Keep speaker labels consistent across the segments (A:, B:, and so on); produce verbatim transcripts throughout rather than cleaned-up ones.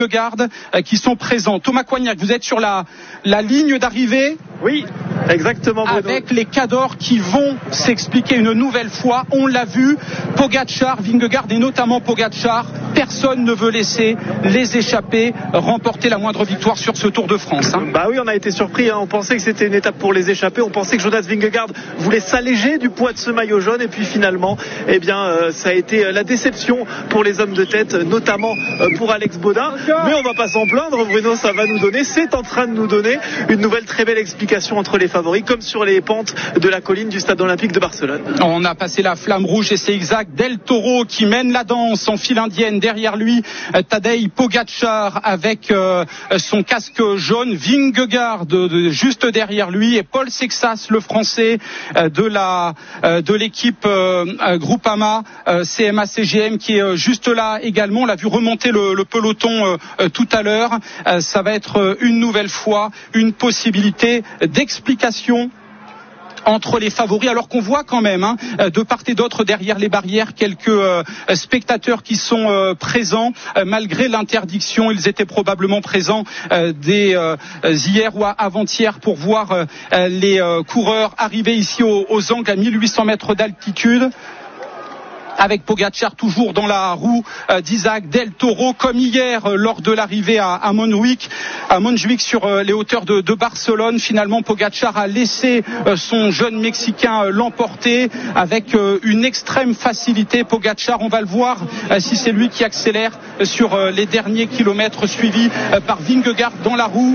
A: Vingegaard qui sont présents. Thomas Coignac, vous êtes sur la, la ligne d'arrivée.
B: Oui, exactement. Bruno.
A: Avec les cadors qui vont s'expliquer une nouvelle fois. On l'a vu, Pogačar, Vingegaard et notamment Pogačar. Personne ne veut laisser les échappés remporter la moindre victoire sur ce Tour de France. Hein.
B: Bah oui, on a été surpris. Hein. On pensait que c'était une étape pour les échappés. On pensait que Jonas Vingegaard voulait s'alléger du poids de ce maillot jaune. Et puis finalement, eh bien, euh, ça a été la déception pour les hommes de tête, notamment euh, pour Alex Baudin. Mais on va pas s'en plaindre, Bruno. Ça va nous donner, c'est en train de nous donner une nouvelle très belle explication entre les favoris, comme sur les pentes de la colline du Stade Olympique de Barcelone.
A: On a passé la flamme rouge et c'est Isaac Del Toro qui mène la danse en file indienne. Derrière lui, Tadej Pogačar avec euh, son casque jaune, Vingegaard de, de, juste derrière lui et Paul Sexas, le Français euh, de la euh, de l'équipe euh, Groupama euh, C M A C G M qui est euh, juste là également. On l'a vu remonter le, le peloton euh, tout à l'heure. Euh, ça va être euh, une nouvelle fois une possibilité d'explication entre les favoris, alors qu'on voit quand même hein, de part et d'autre derrière les barrières quelques euh, spectateurs qui sont euh, présents euh, malgré l'interdiction. Ils étaient probablement présents euh, dès euh, hier ou avant-hier pour voir euh, les euh, coureurs arriver ici aux, aux Angles à mille huit cents mètres d'altitude. Avec Pogačar toujours dans la roue euh, d'Isaac Del Toro, comme hier euh, lors de l'arrivée à, à Montjuïc, à Montjuïc sur euh, les hauteurs de, de Barcelone. Finalement, Pogačar a laissé euh, son jeune Mexicain euh, l'emporter avec euh, une extrême facilité. Pogačar, on va le voir euh, si c'est lui qui accélère euh, sur euh, les derniers kilomètres, suivi euh, par Vingegaard dans la roue.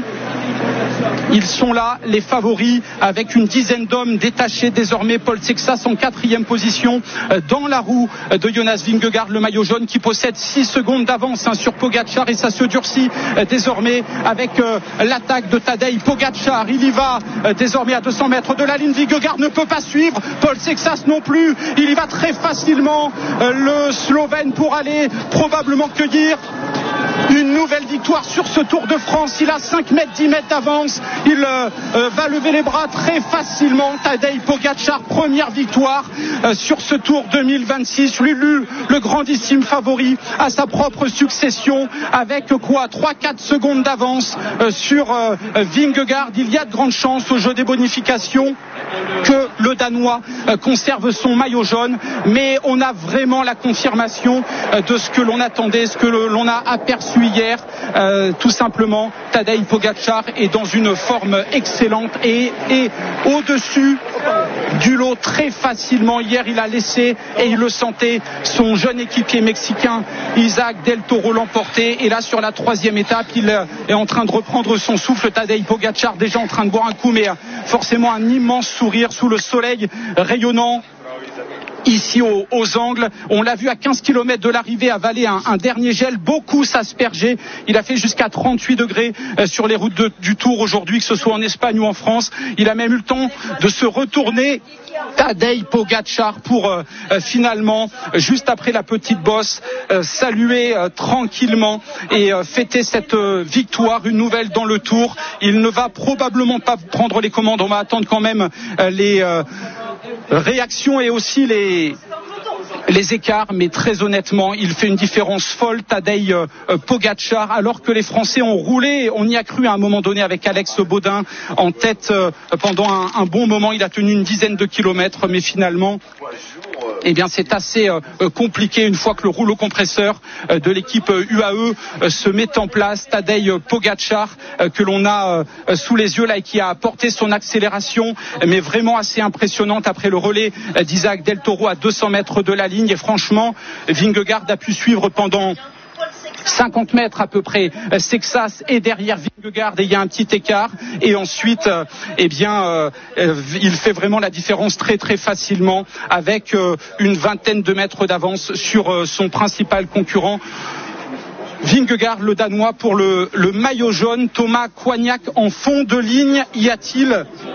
A: Ils sont là, les favoris, avec une dizaine d'hommes détachés désormais. Paul Sexas en quatrième position dans la roue de Jonas Vingegaard, le maillot jaune qui possède six secondes d'avance hein, sur Pogačar et ça se durcit euh, désormais avec euh, l'attaque de Tadej Pogačar. Il y va euh, désormais à deux cents mètres de la ligne. Vingegaard ne peut pas suivre, Paul Sexas non plus. Il y va très facilement, euh, le Slovène, pour aller probablement cueillir une nouvelle victoire sur ce Tour de France. Il a cinq mètres, dix mètres d'avance. Il euh, euh, va lever les bras très facilement. Tadej Pogačar, première victoire euh, sur ce Tour deux mille vingt-six. Lulu, le grandissime favori à sa propre succession, avec quoi trois quatre secondes d'avance euh, sur euh, Vingegaard. Il y a de grandes chances au jeu des bonifications que le Danois euh, conserve son maillot jaune, mais on a vraiment la confirmation euh, de ce que l'on attendait, ce que le, l'on a aperçu hier. Euh, tout simplement, Tadej Pogačar est dans une forme excellente et, et au-dessus du lot très facilement. Hier, il a laissé, et il le sentait, son jeune équipier mexicain Isaac Del Toro l'emporter. Et là, sur la troisième étape, il est en train de reprendre son souffle. Tadej Pogačar déjà en train de boire un coup, mais forcément un immense sourire sous le soleil rayonnant ici aux, aux Angles. On l'a vu à quinze kilomètres de l'arrivée avaler un, un dernier gel, beaucoup s'asperger. Il a fait jusqu'à trente-huit degrés euh, sur les routes de, du Tour aujourd'hui, que ce soit en Espagne ou en France. Il a même eu le temps de se retourner, Tadej Pogačar, pour euh, euh, finalement, juste après la petite bosse, euh, saluer euh, tranquillement et euh, fêter cette euh, victoire, une nouvelle dans le Tour. Il ne va probablement pas prendre les commandes. On va attendre quand même euh, les euh, réactions et aussi les les écarts, mais très honnêtement, il fait une différence folle, Tadej euh, Pogačar, alors que les Français ont roulé. On y a cru à un moment donné avec Alex Baudin en tête euh, pendant un, un bon moment. Il a tenu une dizaine de kilomètres, mais finalement, eh bien, c'est assez euh, compliqué une fois que le rouleau compresseur euh, de l'équipe euh, U A E euh, se met en place. Tadej Pogačar euh, que l'on a euh, sous les yeux là et qui a apporté son accélération, mais vraiment assez impressionnante après le relais euh, d'Isaac Del Toro à deux cents mètres de la ligne. Et franchement, Vingegaard a pu suivre pendant cinquante mètres à peu près Sexas et derrière Vingegaard, et il y a un petit écart, et ensuite euh, eh bien euh, il fait vraiment la différence très très facilement avec euh, une vingtaine de mètres d'avance sur euh, son principal concurrent Vingegaard, le Danois, pour le, le maillot jaune. Thomas Coignac en fond de ligne. Y a-t-il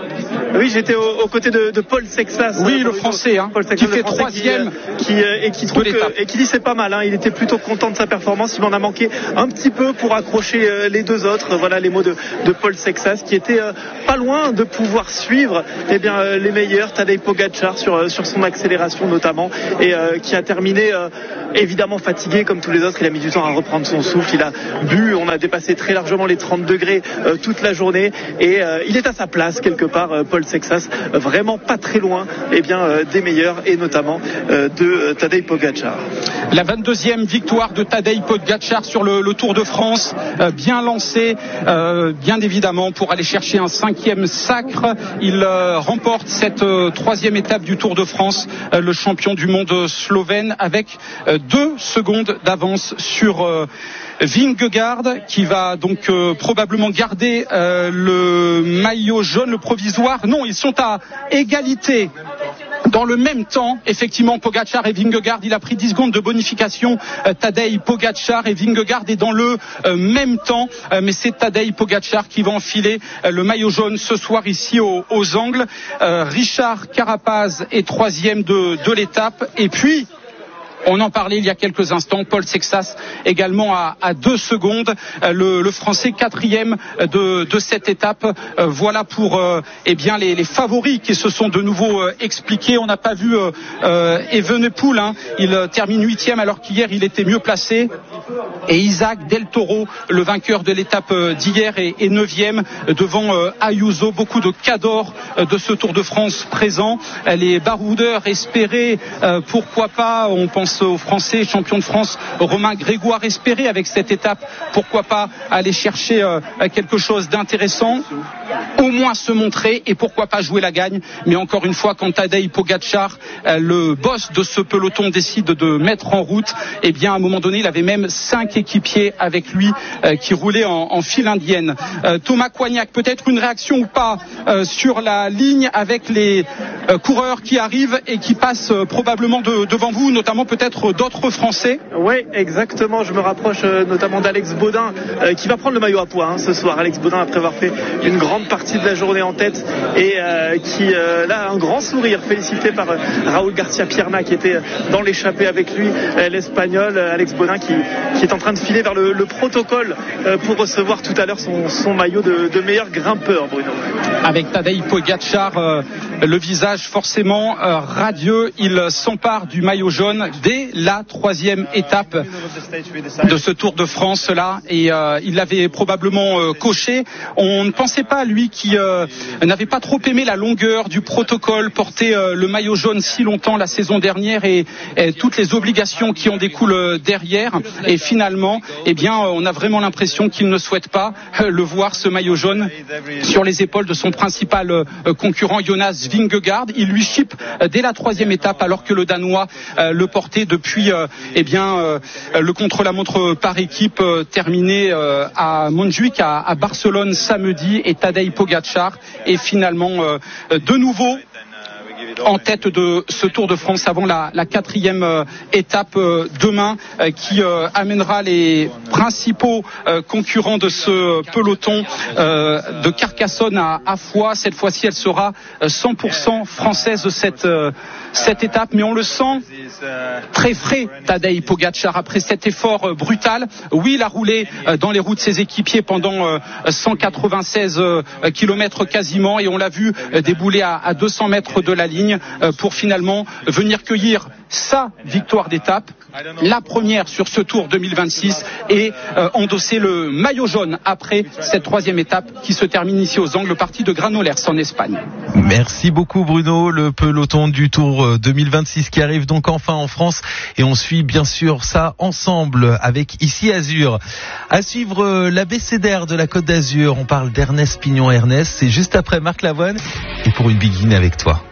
B: Oui, j'étais aux, aux côtés de, de Paul Sexas.
A: Oui, le français, hein, Sexas, qui fait troisième
B: qui, qui, et qui trouve que, et qui dit c'est pas mal. Hein, il était plutôt content de sa performance. Il m'en a manqué un petit peu pour accrocher euh, les deux autres. Voilà les mots de, de Paul Sexas, qui était euh, pas loin de pouvoir suivre eh bien euh, les meilleurs. Tadej Pogačar sur euh, sur son accélération notamment, et euh, qui a terminé euh, évidemment fatigué comme tous les autres. Il a mis du temps à reprendre son souffle. Il a bu. On a dépassé très largement les trente degrés euh, toute la journée, et euh, il est à sa place quelque part. Euh, Paul Sexas, euh, vraiment pas très loin eh bien euh, des meilleurs, et notamment euh, de euh, Tadej Pogačar.
A: La vingt-deuxième victoire de Tadej Pogačar sur le, le Tour de France, euh, bien lancé, euh, bien évidemment, pour aller chercher un cinquième sacre. Il euh, remporte cette euh, troisième étape du Tour de France, euh, le champion du monde slovène, avec euh, deux secondes d'avance sur euh, Vingegaard, qui va donc euh, probablement garder euh, le maillot jaune, le provisoire. Non, ils sont à égalité. Dans le même temps, effectivement, Pogačar et Vingegaard, il a pris dix secondes de bonification. Euh, Tadej Pogačar, et Vingegaard est dans le euh, même temps, euh, mais c'est Tadej Pogačar qui va enfiler euh, le maillot jaune ce soir ici aux, aux Angles. Euh, Richard Carapaz est troisième de, de l'étape, et puis on en parlait il y a quelques instants, Paul Sexas également à, à deux secondes, le, le Français quatrième de, de cette étape. Euh, voilà pour euh, eh bien les, les favoris qui se sont de nouveau euh, expliqués. On n'a pas vu euh, euh, Evenepoel, hein. Il euh, termine huitième alors qu'hier il était mieux placé. Et Isaac Del Toro, le vainqueur de l'étape d'hier, est, est neuvième devant euh, Ayuso. Beaucoup de cadors euh, de ce Tour de France présents. Les baroudeurs espéraient, euh, pourquoi pas, on pense aux Français, champion de France, Romain Grégoire espérait avec cette étape, pourquoi pas aller chercher euh, quelque chose d'intéressant, au moins se montrer, et pourquoi pas jouer la gagne. Mais encore une fois, quand Tadej Pogačar, euh, le boss de ce peloton, décide de mettre en route, eh bien à un moment donné il avait même cinq équipiers avec lui euh, qui roulaient en, en file indienne. euh, Thomas Coignac, peut-être une réaction ou pas euh, sur la ligne avec les euh, coureurs qui arrivent et qui passent euh, probablement de, devant vous, notamment peut-être d'autres Français.
B: Oui, exactement. Je me rapproche euh, notamment d'Alex Baudin euh, qui va prendre le maillot à pois hein, ce soir. Alex Baudin, après avoir fait une grande partie de la journée en tête, et euh, qui euh, là a un grand sourire, félicité par euh, Raúl García Pierna qui était dans l'échappée avec lui, euh, l'Espagnol euh, Alex Baudin qui, qui est en train de filer vers le, le protocole euh, pour recevoir tout à l'heure son, son maillot de, de meilleur grimpeur, Bruno.
A: Avec Tadej Pogačar, euh, le visage forcément euh, radieux, il s'empare du maillot jaune dès la troisième étape de ce Tour de France là, et euh, il l'avait probablement euh, coché. On ne pensait pas, lui qui euh, n'avait pas trop aimé la longueur du protocole, porter euh, le maillot jaune si longtemps la saison dernière, et, et toutes les obligations qui en découlent derrière, et finalement eh bien on a vraiment l'impression qu'il ne souhaite pas euh, le voir, ce maillot jaune, sur les épaules de son principal euh, concurrent Jonas Vingegaard. Il lui chipe euh, dès la troisième étape, alors que le Danois euh, le portait depuis euh, eh bien euh, le contre-la-montre par équipe euh, terminé euh, à Montjuïc, à, à Barcelone samedi, et Tadej Pogačar est finalement euh, de nouveau en tête de ce Tour de France avant la, la quatrième euh, étape euh, demain, euh, qui euh, amènera les principaux euh, concurrents de ce peloton euh, de Carcassonne à, à Foix. Cette fois-ci, elle sera cent pour cent française, cette, euh, cette étape, mais on le sent très frais, Tadej Pogačar, après cet effort euh, brutal. Oui, il a roulé euh, dans les roues de ses équipiers pendant euh, cent quatre-vingt-seize euh, kilomètres quasiment, et on l'a vu euh, débouler à, à deux cents mètres de la ligne euh, pour finalement venir cueillir sa victoire d'étape, la première sur ce Tour deux mille vingt-six, et euh, endosser le maillot jaune après cette troisième étape qui se termine ici aux Angles, partie de Granollers en Espagne.
C: Merci beaucoup Bruno. Le peloton du Tour deux mille vingt-six qui arrive donc enfin en France, et on suit bien sûr ça ensemble avec Ici Azur. À suivre l'abécédaire de la Côte d'Azur, on parle d'Ernest Pignon. Ernest, c'est juste après Marc Lavoine, et pour une Big In avec toi.